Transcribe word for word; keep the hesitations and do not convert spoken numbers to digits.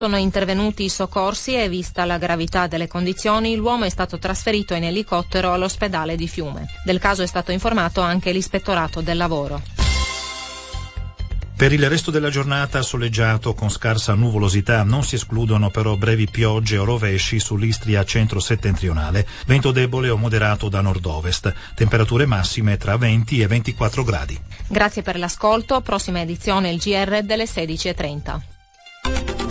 Sono intervenuti i soccorsi e, vista la gravità delle condizioni, l'uomo è stato trasferito in elicottero all'ospedale di Fiume. Del caso è stato informato anche l'ispettorato del lavoro. Per il resto della giornata soleggiato con scarsa nuvolosità, non si escludono però brevi piogge o rovesci sull'Istria centro-settentrionale, vento debole o moderato da nord-ovest, temperature massime tra venti e ventiquattro gradi. Grazie per l'ascolto, prossima edizione il G R delle sedici e trenta.